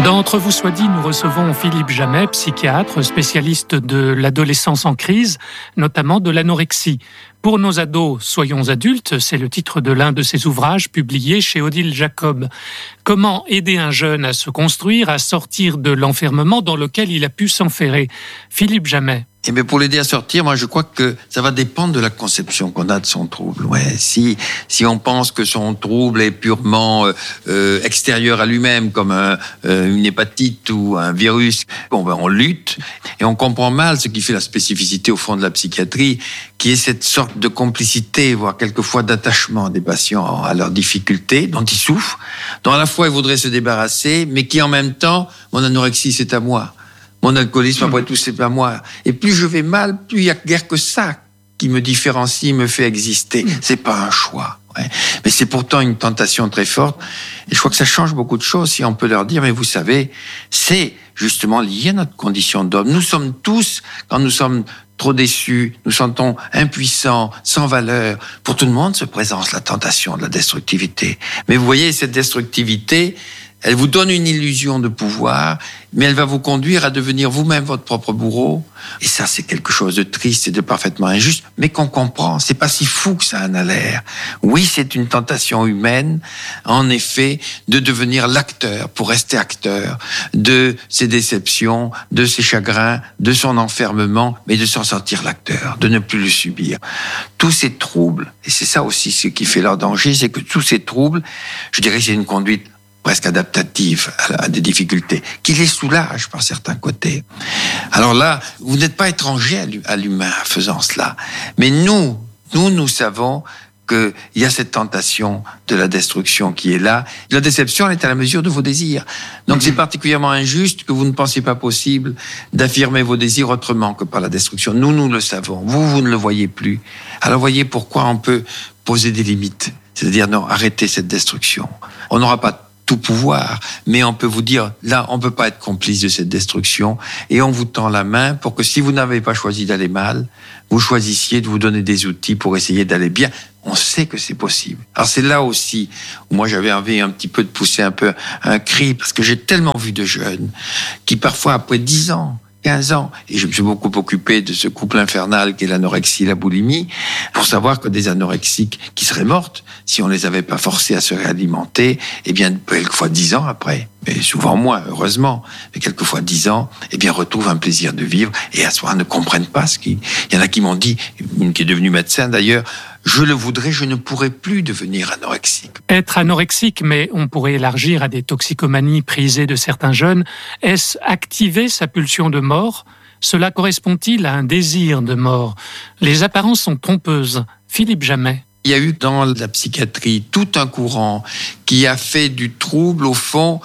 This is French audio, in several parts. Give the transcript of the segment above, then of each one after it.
Dans Entre vous soit dit, nous recevons Philippe Jamet, psychiatre, spécialiste de l'adolescence en crise, notamment de l'anorexie. Pour nos ados, soyons adultes, c'est le titre de l'un de ses ouvrages publiés chez Odile Jacob. Comment aider un jeune à se construire, à sortir de l'enfermement dans lequel il a pu s'enferrer? Philippe Jamet. Eh bien, pour l'aider à sortir, moi, je crois que ça va dépendre de la conception qu'on a de son trouble. Ouais, si on pense que son trouble est purement extérieur à lui-même, comme une hépatite ou un virus, on lutte et on comprend mal ce qui fait la spécificité au fond de la psychiatrie, qui est cette sorte de complicité, voire quelquefois d'attachement des patients à leurs difficultés, dont ils souffrent, dont à la fois ils voudraient se débarrasser, mais qui en même temps, mon anorexie, c'est à moi. Mon alcoolisme, après tout, c'est pas moi. Et plus je vais mal, plus il n'y a guère que ça qui me différencie, me fait exister. C'est pas un choix. Ouais. Mais c'est pourtant une tentation très forte. Et je crois que ça change beaucoup de choses si on peut leur dire, mais vous savez, c'est justement lié à notre condition d'homme. Nous sommes tous, quand nous sommes trop déçus, nous sentons impuissants, sans valeur. Pour tout le monde se présente la tentation de la destructivité. Mais vous voyez, cette destructivité, elle vous donne une illusion de pouvoir, mais elle va vous conduire à devenir vous-même votre propre bourreau. Et ça, c'est quelque chose de triste et de parfaitement injuste, mais qu'on comprend. C'est pas si fou que ça en a l'air. Oui, c'est une tentation humaine, en effet, de devenir l'acteur, pour rester acteur, de ses déceptions, de ses chagrins, de son enfermement, mais de s'en sortir l'acteur, de ne plus le subir. Tous ces troubles, et c'est ça aussi ce qui fait leur danger, c'est que tous ces troubles, je dirais, c'est une conduite presque adaptative à des difficultés, qui les soulage par certains côtés. Alors là, vous n'êtes pas étranger à l'humain en faisant cela. Mais nous savons qu'il y a cette tentation de la destruction qui est là. La déception, elle est à la mesure de vos désirs. Donc c'est particulièrement injuste que vous ne pensiez pas possible d'affirmer vos désirs autrement que par la destruction. Nous le savons. Vous ne le voyez plus. Alors voyez pourquoi on peut poser des limites. C'est-à-dire, non, arrêtez cette destruction. On n'aura pas tout pouvoir, mais on peut vous dire, là, on peut pas être complice de cette destruction, et on vous tend la main pour que si vous n'avez pas choisi d'aller mal, vous choisissiez de vous donner des outils pour essayer d'aller bien. On sait que c'est possible. Alors c'est là aussi où moi j'avais envie un petit peu de pousser un peu un cri, parce que j'ai tellement vu de jeunes qui parfois après 10 ans, 15 ans, et je me suis beaucoup occupé de ce couple infernal qu'est l'anorexie et la boulimie, pour savoir que des anorexiques qui seraient mortes, si on les avait pas forcés à se réalimenter, eh bien, quelquefois 10 ans après, mais souvent moins, heureusement, mais quelquefois 10 ans, eh bien, retrouvent un plaisir de vivre, et à ce moment ne comprennent pas ce qui... Il y en a qui m'ont dit, une qui est devenue médecin d'ailleurs, je le voudrais, je ne pourrais plus devenir anorexique. Être anorexique, mais on pourrait élargir à des toxicomanies prisées de certains jeunes. Est-ce activer sa pulsion de mort? Cela correspond-il à un désir de mort? Les apparences sont trompeuses. Philippe Jamet. Il y a eu dans la psychiatrie tout un courant qui a fait du trouble, au fond,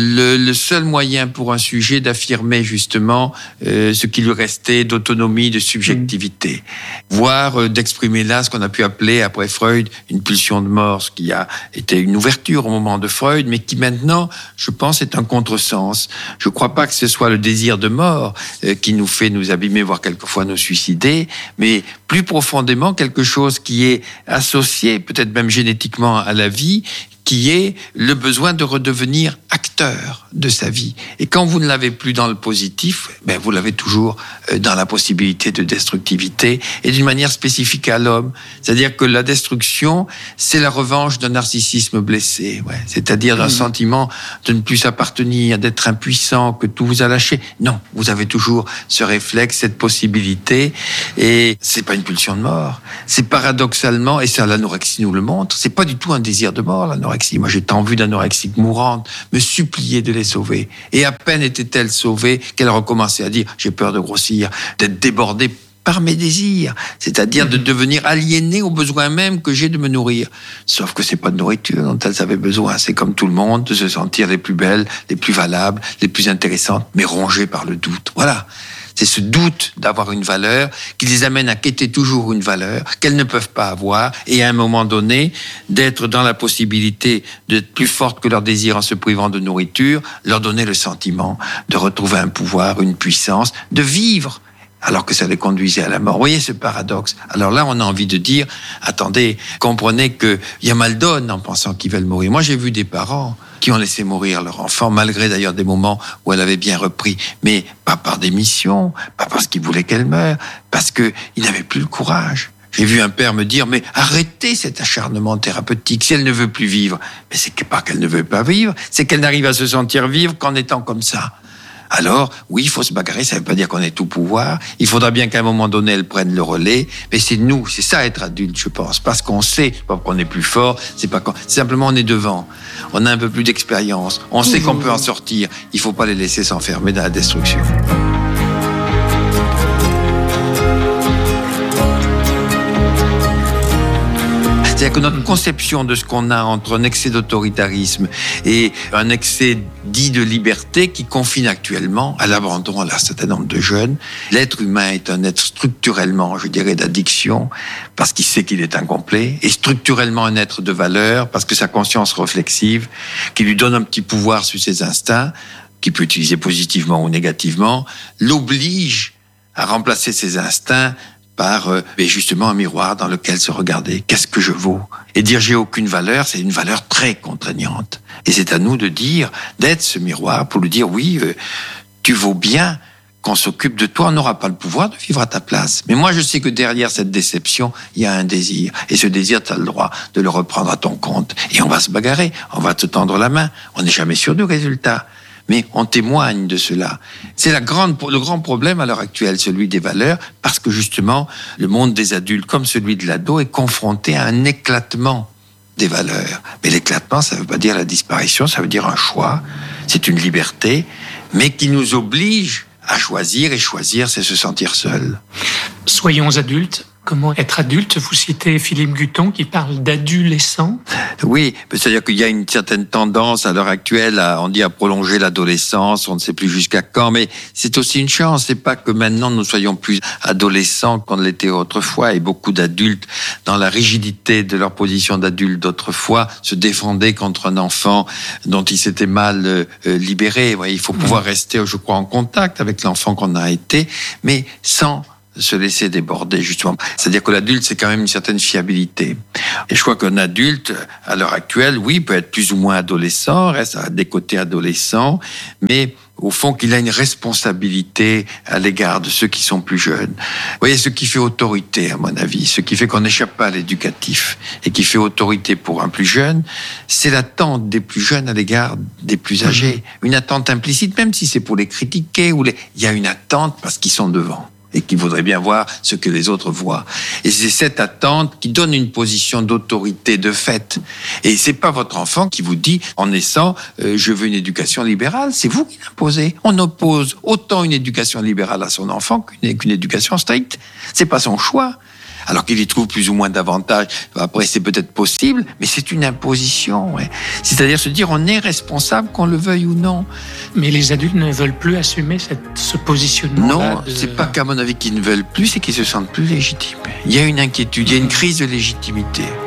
le seul moyen pour un sujet d'affirmer justement ce qui lui restait d'autonomie, de subjectivité. Voire d'exprimer là ce qu'on a pu appeler, après Freud, une pulsion de mort, ce qui a été une ouverture au moment de Freud, mais qui maintenant, je pense, est un contresens. Je ne crois pas que ce soit le désir de mort qui nous fait nous abîmer, voire quelquefois nous suicider, mais plus profondément quelque chose qui est associé, peut-être même génétiquement, à la vie, qui est le besoin de redevenir acteur de sa vie. Et quand vous ne l'avez plus dans le positif, ben vous l'avez toujours dans la possibilité de destructivité, et d'une manière spécifique à l'homme. C'est-à-dire que la destruction, c'est la revanche d'un narcissisme blessé. Ouais. C'est-à-dire d'un sentiment de ne plus appartenir, d'être impuissant, que tout vous a lâché. Non, vous avez toujours ce réflexe, cette possibilité, et c'est pas une pulsion de mort. C'est paradoxalement, et ça l'anorexie nous le montre, c'est pas du tout un désir de mort, l'anorexie. Moi, j'ai tant vu d'anorexiques mourantes me supplier de les sauver. Et à peine était-elle sauvée qu'elle recommençait à dire « j'ai peur de grossir », d'être débordée par mes désirs, c'est-à-dire de devenir aliénée au besoin même que j'ai de me nourrir. Sauf que c'est pas de nourriture dont elles avaient besoin, c'est comme tout le monde, de se sentir les plus belles, les plus valables, les plus intéressantes, mais rongées par le doute. Voilà. C'est ce doute d'avoir une valeur qui les amène à quêter toujours une valeur qu'elles ne peuvent pas avoir, et à un moment donné, d'être dans la possibilité d'être plus forte que leur désir en se privant de nourriture, leur donner le sentiment de retrouver un pouvoir, une puissance, de vivre alors que ça les conduisait à la mort. Vous voyez ce paradoxe? Alors là, on a envie de dire, attendez, comprenez qu'il y a mal donne en pensant qu'ils veulent mourir. Moi, j'ai vu des parents qui ont laissé mourir leur enfant, malgré d'ailleurs des moments où elle avait bien repris, mais pas par démission, pas parce qu'ils voulaient qu'elle meure, parce qu'ils n'avaient plus le courage. J'ai vu un père me dire, mais arrêtez cet acharnement thérapeutique. Si elle ne veut plus vivre, mais c'est pas qu'elle ne veut pas vivre, c'est qu'elle n'arrive à se sentir vivre qu'en étant comme ça. Alors, oui, il faut se bagarrer, ça ne veut pas dire qu'on ait tout pouvoir. Il faudra bien qu'à un moment donné, elle prenne le relais. Mais c'est nous, c'est ça être adulte, je pense. Parce qu'on sait, pas qu'on est plus fort, c'est simplement on est devant. On a un peu plus d'expérience. On sait qu'on peut en sortir. Il ne faut pas les laisser s'enfermer dans la destruction. C'est-à-dire que notre conception de ce qu'on a entre un excès d'autoritarisme et un excès dit de liberté qui confine actuellement à l'abandon à un certain nombre de jeunes. L'être humain est un être structurellement, je dirais, d'addiction, parce qu'il sait qu'il est incomplet, et structurellement un être de valeur, parce que sa conscience réflexive, qui lui donne un petit pouvoir sur ses instincts, qu'il peut utiliser positivement ou négativement, l'oblige à remplacer ses instincts par justement un miroir dans lequel se regarder. Qu'est-ce que je vaux? Et dire j'ai aucune valeur, c'est une valeur très contraignante. Et c'est à nous de dire, d'être ce miroir pour lui dire oui, tu vaux bien qu'on s'occupe de toi, on n'aura pas le pouvoir de vivre à ta place. Mais moi je sais que derrière cette déception, il y a un désir. Et ce désir, tu as le droit de le reprendre à ton compte. Et on va se bagarrer, on va te tendre la main. On n'est jamais sûr du résultat. Mais on témoigne de cela. C'est le grand problème à l'heure actuelle, celui des valeurs, parce que justement, le monde des adultes, comme celui de l'ado, est confronté à un éclatement des valeurs. Mais l'éclatement, ça ne veut pas dire la disparition, ça veut dire un choix. C'est une liberté, mais qui nous oblige à choisir, et choisir, c'est se sentir seul. Soyons adultes. Comment être adulte? Vous citez Philippe Guton qui parle d'adolescent. Oui, c'est-à-dire qu'il y a une certaine tendance à l'heure actuelle à prolonger l'adolescence, on ne sait plus jusqu'à quand, mais c'est aussi une chance. C'est pas que maintenant nous soyons plus adolescents qu'on ne l'était autrefois, et beaucoup d'adultes, dans la rigidité de leur position d'adulte d'autrefois, se défendaient contre un enfant dont ils s'étaient mal libérés. Il faut pouvoir rester, je crois, en contact avec l'enfant qu'on a été, mais sans se laisser déborder, justement. C'est-à-dire que l'adulte, c'est quand même une certaine fiabilité. Et je crois qu'un adulte, à l'heure actuelle, oui, peut être plus ou moins adolescent, reste à des côtés adolescents, mais au fond, qu'il a une responsabilité à l'égard de ceux qui sont plus jeunes. Vous voyez, ce qui fait autorité, à mon avis, ce qui fait qu'on n'échappe pas à l'éducatif et qui fait autorité pour un plus jeune, c'est l'attente des plus jeunes à l'égard des plus âgés. Une attente implicite, même si c'est pour les critiquer, il y a une attente parce qu'ils sont devant et qui voudraient bien voir ce que les autres voient. Et c'est cette attente qui donne une position d'autorité de fait. Et c'est pas votre enfant qui vous dit, en naissant, je veux une éducation libérale. C'est vous qui l'imposez. On oppose autant une éducation libérale à son enfant qu'une éducation stricte. C'est pas son choix. Alors qu'il y trouve plus ou moins d'avantages. Après, c'est peut-être possible, mais c'est une imposition. Ouais. C'est-à-dire se dire, on est responsable, qu'on le veuille ou non. Mais les adultes ne veulent plus assumer ce positionnement. Non, c'est pas qu'à mon avis qu'ils ne veulent plus, c'est qu'ils se sentent plus légitimes. Il y a une inquiétude, il y a une crise de légitimité.